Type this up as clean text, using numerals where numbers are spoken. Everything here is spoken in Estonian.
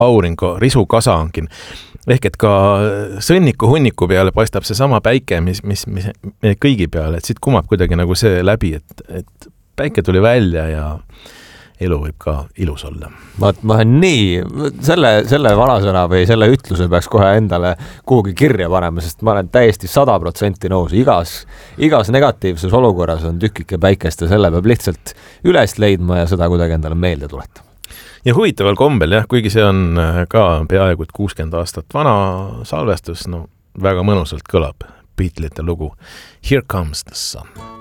aurinko, risukasa onkin. Ehk et ka sõnniku hunniku peale paistab see sama päike, mis kõigi peale, et siit kumab kuidagi nagu see läbi, et päike tuli välja ja elu võib ka ilus olla. Ma olen nii, selle vanasõna või selle ütluse peaks kohe endale kuhugi kirja panema, sest ma olen täiesti 100% nõus. Igas negatiivses olukorras on tükike päikest ja selle peab lihtsalt üles leidma ja seda kuidagi endale meelde tuletama. Ja huvitaval kombel, jah, kuigi see on ka peaaegu 60 aastat vana salvestus, no väga mõnusalt kõlab Beatlesite lugu Here Comes the Sun.